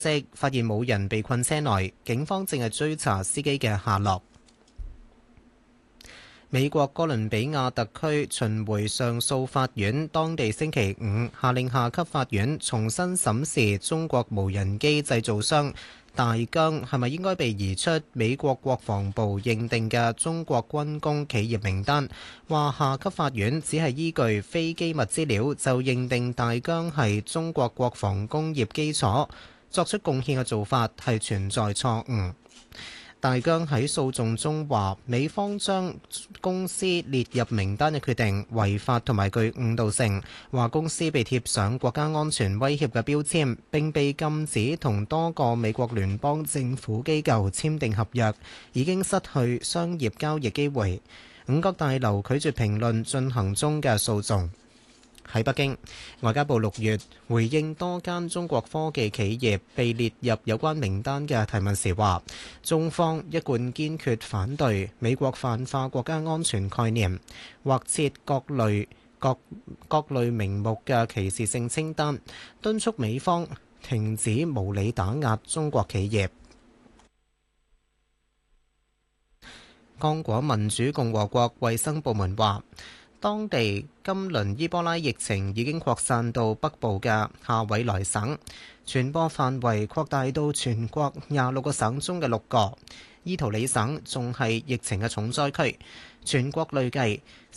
即發現冇人被困車內，警方正係追查司機嘅下落。美國哥倫比亞特區巡迴上訴法院當地星期五下令下級法院重新審視中國無人機製造商大疆係咪應該被移出美國國防部認定嘅中國軍工企業名單，話下級法院只係依據非機密資料就認定大疆係中國國防工業基礎作出貢獻嘅做法係存在錯誤。大疆喺訴訟中話，美方將公司列入名單嘅決定違法同埋具誤導性，話公司被貼上國家安全威脅嘅標籤，並被禁止同多個美國聯邦政府機構簽訂合約，已經失去商業交易機會。五角大樓拒絕評論進行中嘅訴訟。喺北京，外交部6月回應多間中國科技企業被列入有關名單嘅提問時話，中方一貫堅決反對美國泛化國家安全概念，或設各類名目嘅歧視性清單，敦促美方停止無理打壓中國企業。剛果民主共和國衛生部門話，當地今輪伊波拉疫情已經擴散到北部嘅夏委萊省，傳播範圍擴大到全國26個省中嘅6個。伊圖里省仲係疫情嘅重災區，全國累計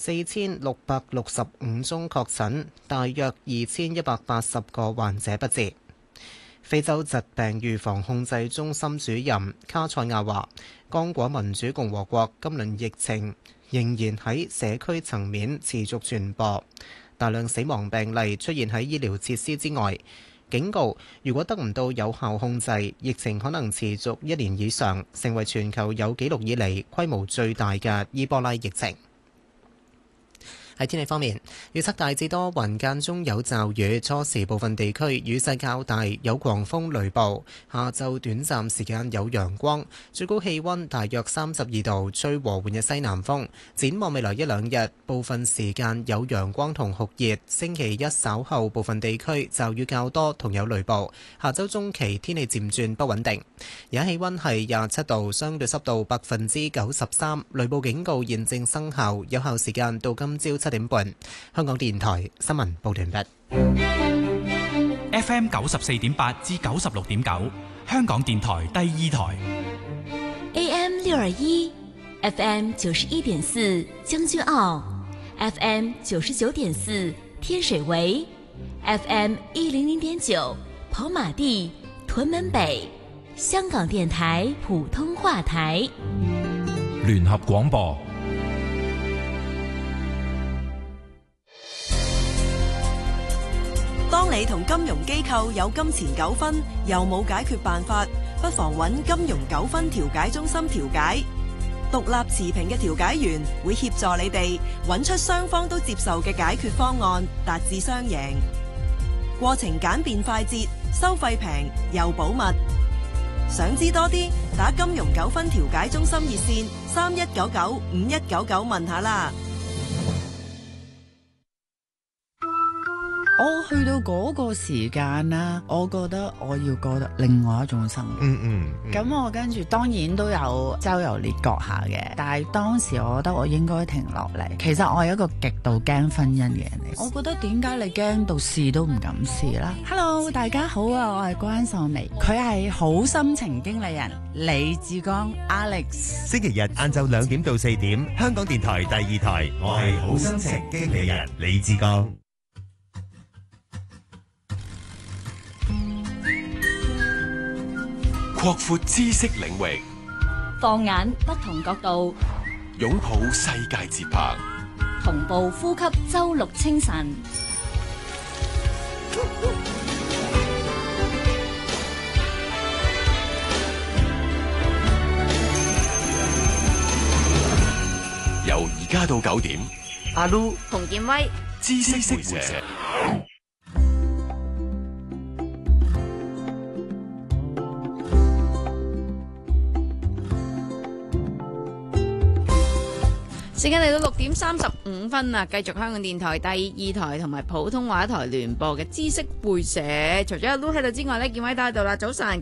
4665宗確診，大約2180個患者不治。非洲疾病預防控制中心主任卡塞亞話，剛果民主共和國今輪疫情仍然喺社區層面持續傳播，大量死亡病例出現喺醫療設施之外，警告如果得唔到有效控制，疫情可能持續1年以上，成為全球有紀錄以嚟規模最大嘅伊波拉疫情。喺天氣方面，預測大致多雲間中有驟雨，初時部分地區雨勢較大，有狂風雷暴。下晝短暫時間有陽光，最高氣溫大約32度，吹和緩嘅西南風。展望未來一兩日，部分時間有陽光同酷熱。星期一稍後部分地區驟雨較多，同有雷暴。下週中期天氣漸轉不穩定。而家氣溫係27度，相對濕度93%，雷暴警告現正生效，有效時間到今朝7點半。香港電台新聞報道完畢。 FM 94.8至96.9，香港電台第二台。 AM 621 FM 91.4將軍澳 FM 99.4天水圍 FM 100.9跑馬地屯門北，香港電台普通話台。 聯合廣播。 當你同金融機構有金錢糾紛，又冇解決辦法，不妨揾金融糾紛調解中心調解。獨立持平嘅調解員會協助你哋揾出雙方都接受嘅解決方案，達至雙贏。過程簡便快捷，收費平又保密。想知多啲，打金融糾紛調解中心熱線31995199問下啦。 我去到嗰個時間啦，我覺得我要過得另外一種生活。咁我跟住當然都有周遊列國下嘅，但係當時我覺得我應該停落嚟。其實我係一個極度驚婚姻嘅人嚟。我覺得點解你驚到試都唔敢試啦 ？Hello， 大家好啊，我係關秀薇，佢係好心情經理人李志剛 Alex。 星期日晏晝2點到4點，香港電台第二台，我係好心情經理人李志剛。 擴闊知識領域， 放眼不同角度， 擁抱世界節拍， 同步呼吸周六清晨。 由而家到9點， 阿 Lu、 洪建威， 知識會社。 時間嚟到6:35啦，繼續香港電台第二台同埋普通話台聯播嘅知識會社，除咗有 Loo 喺度之外呢，建偉都喺度啦。早晨。